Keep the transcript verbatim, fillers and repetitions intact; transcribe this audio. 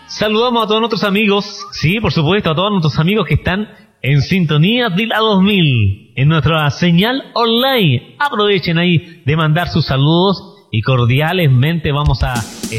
Saludamos a todos nuestros amigos, sí, por supuesto, a todos nuestros amigos que están en sintonía de la dos mil, en nuestra señal online. Aprovechen ahí de mandar sus saludos y cordialmente vamos a